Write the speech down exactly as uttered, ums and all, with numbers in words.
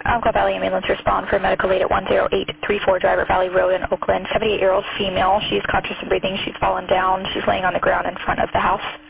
Umpqua Valley Ambulance respond for a medical aid at one zero eight three four Driver Valley Road in Oakland. seventy-eight-year-old female. She's conscious and breathing. She's fallen down. She's laying on the ground in front of the house.